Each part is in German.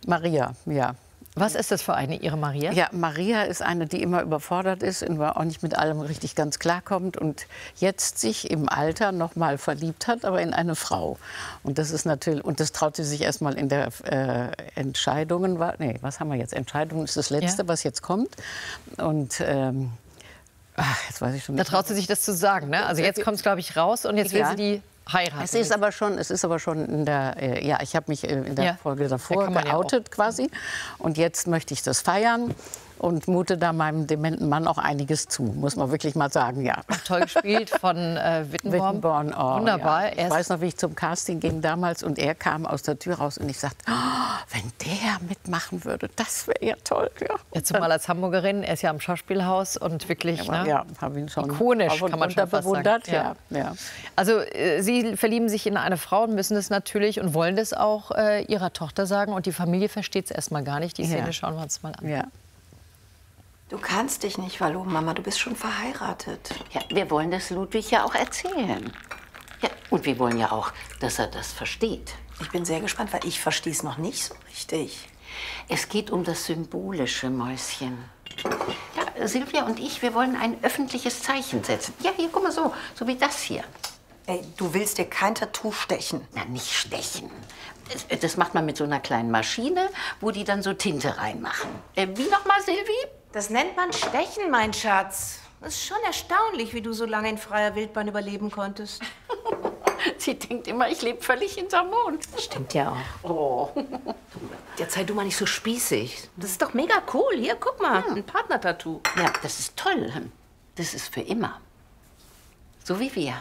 Maria, ja. Was ist das für eine, Ihre Maria? Ja, Maria ist eine, die immer überfordert ist und auch nicht mit allem richtig ganz klarkommt und jetzt sich im Alter noch mal verliebt hat, aber in eine Frau. Und das ist natürlich, und das traut sie sich erst mal in der Entscheidungen. Nee, was haben wir jetzt? Entscheidungen ist das Letzte, was jetzt kommt. Und jetzt weiß ich schon nicht. Da traut sie sich das zu sagen, ne? Also jetzt kommt es, glaube ich, raus und jetzt will sie die heiraten. Es ist aber schon in der, ja, ich habe mich in der Folge davor geoutet quasi. Und jetzt möchte ich das feiern und mute da meinem dementen Mann auch einiges zu, muss man wirklich mal sagen, ja. Toll gespielt von Wittenborn. Oh, wunderbar. Ja. Ich weiß noch, wie ich zum Casting ging damals und er kam aus der Tür raus und ich sagte, oh, wenn der mitmachen würde, das wäre ja toll. Ja. Ja, zumal als Hamburgerin, er ist ja am Schauspielhaus und wirklich ja, habe ihn schon ikonisch, kann man schon fast bewundert. sagen. Ja. Also Sie verlieben sich in eine Frau und müssen das natürlich und wollen das auch Ihrer Tochter sagen und die Familie versteht es erstmal gar nicht. Die Szene schauen wir uns mal an. Ja. Du kannst dich nicht verloben, Mama. Du bist schon verheiratet. Ja, wir wollen das Ludwig ja auch erzählen. Ja, und wir wollen ja auch, dass er das versteht. Ich bin sehr gespannt, weil ich verstehe es noch nicht so richtig. Es geht um das Symbolische, Mäuschen. Ja, Silvia und ich, wir wollen ein öffentliches Zeichen setzen. Ja, hier, guck mal, so wie das hier. Ey, du willst dir kein Tattoo stechen? Na, nicht stechen. Das macht man mit so einer kleinen Maschine, wo die dann so Tinte reinmachen. Wie nochmal, Silvi? Das nennt man Stechen, mein Schatz. Das ist schon erstaunlich, wie du so lange in freier Wildbahn überleben konntest. Sie denkt immer, ich lebe völlig hinterm Mond. Stimmt ja auch. Oh. Jetzt sei du mal nicht so spießig. Das ist doch mega cool. Hier, guck mal, ein Partner-Tattoo. Ja, das ist toll. Das ist für immer. So wie wir.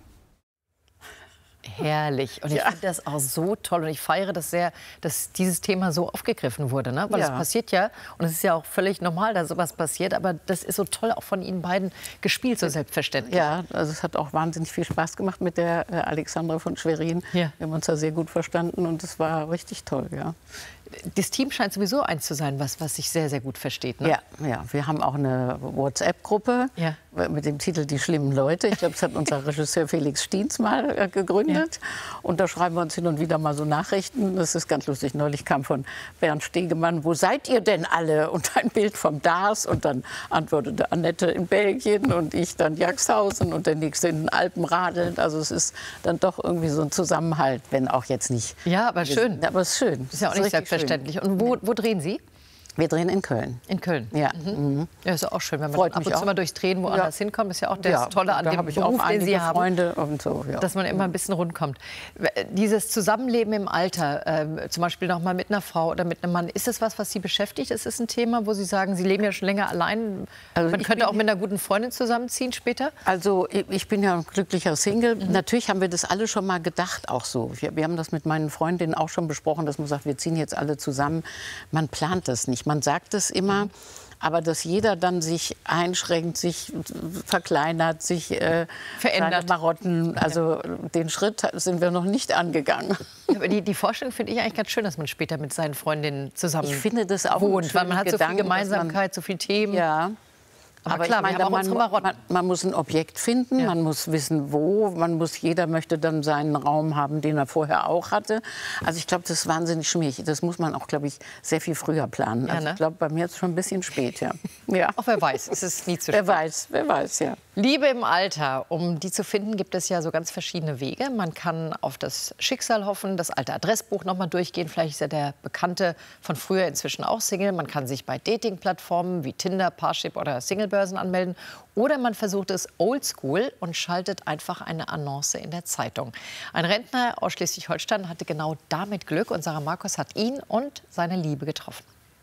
Herrlich. Und ich finde das auch so toll. Und ich feiere das sehr, dass dieses Thema so aufgegriffen wurde. Ne? Weil es passiert ja, und es ist ja auch völlig normal, dass sowas passiert. Aber das ist so toll auch von Ihnen beiden gespielt, so selbstverständlich. Ja, also es hat auch wahnsinnig viel Spaß gemacht mit der Alexandra von Schwerin. Ja. Wir haben uns da sehr gut verstanden und es war richtig toll, ja. Das Team scheint sowieso eins zu sein, was sich sehr, sehr gut versteht. Ne? Ja, wir haben auch eine WhatsApp-Gruppe mit dem Titel Die schlimmen Leute. Ich glaube, das hat unser Regisseur Felix Stiens mal gegründet. Ja. Und da schreiben wir uns hin und wieder mal so Nachrichten. Das ist ganz lustig. Neulich kam von Bernd Stegemann, wo seid ihr denn alle? Und ein Bild vom DARS. Und dann antwortete Annette in Belgien und ich dann Jaxhausen und der nächste in den Alpen radelnd. Also es ist dann doch irgendwie so ein Zusammenhalt, wenn auch jetzt nicht. Ja, aber schön. Aber es ist schön. Das ist ja auch nicht selbstverständlich. Und wo drehen Sie? Wir drehen in Köln. In Köln? Ja. Mhm. Ja, ist auch schön, wenn man ab und zu mal durchs Drehen woanders hinkommt. Das ist ja auch das Tolle an dem Beruf, den Sie haben. Freunde und so, dass man immer ein bisschen rundkommt. Dieses Zusammenleben im Alter, zum Beispiel noch mal mit einer Frau oder mit einem Mann, ist das was Sie beschäftigt? Ist das ein Thema, wo Sie sagen, Sie leben ja schon länger allein? Also man könnte auch mit einer guten Freundin zusammenziehen später? Also ich bin ja ein glücklicher Single. Natürlich haben wir das alle schon mal gedacht, auch so. Wir haben das mit meinen Freundinnen auch schon besprochen, dass man sagt, wir ziehen jetzt alle zusammen. Man plant das nicht. Man sagt es immer, aber dass jeder dann sich einschränkt, sich verkleinert, sich verändert, Marotten, also den Schritt sind wir noch nicht angegangen. Aber die Vorstellung finde ich eigentlich ganz schön, dass man später mit seinen Freundinnen zusammen wohnt. Ich finde das auch wohnt, weil man hat so viel Gemeinsamkeit, so viele Themen. Ja. Aber klar, ich meine, man muss ein Objekt finden, man muss wissen, wo. Jeder möchte dann seinen Raum haben, den er vorher auch hatte. Also ich glaube, das ist wahnsinnig schwierig. Das muss man auch, glaube ich, sehr viel früher planen. Ja, also ne? ich glaube, bei mir ist es schon ein bisschen spät, ja. Auch wer weiß, es ist nie zu spät. Wer weiß, ja. Liebe im Alter, um die zu finden, gibt es ja so ganz verschiedene Wege. Man kann auf das Schicksal hoffen, das alte Adressbuch noch mal durchgehen. Vielleicht ist ja der Bekannte von früher inzwischen auch Single. Man kann sich bei Dating-Plattformen wie Tinder, Parship oder Singlebörsen anmelden. Oder man versucht es oldschool und schaltet einfach eine Annonce in der Zeitung. Ein Rentner aus Schleswig-Holstein hatte genau damit Glück und Sarah Markus hat ihn und seine Liebe getroffen.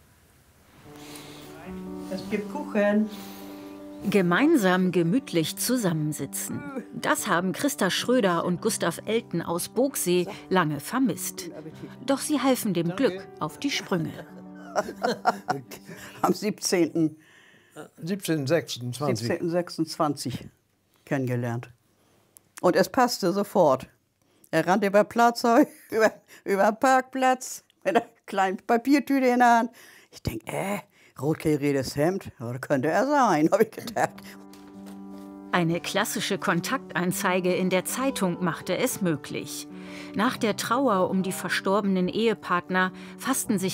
Es gibt Kuchen. Gemeinsam gemütlich zusammensitzen. Das haben Christa Schröder und Gustav Elten aus Boogsee lange vermisst. Doch sie halfen dem Glück auf die Sprünge. Am 17. 1726. 1726 kennengelernt. Und es passte sofort. Er rannte über Platzzeug, über den Parkplatz mit einer kleinen Papiertüte in der Hand. Ich denke, rotkehlriges Hemd, oder könnte er sein, habe ich gedacht. Eine klassische Kontakteinzeige in der Zeitung machte es möglich. Nach der Trauer um die verstorbenen Ehepartner fassten sich